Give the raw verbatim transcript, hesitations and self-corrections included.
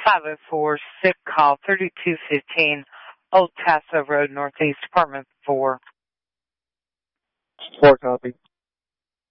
five oh four, sick call, thirty-two fifteen, Old Tasso Road, Northeast, Apartment four. Four copy.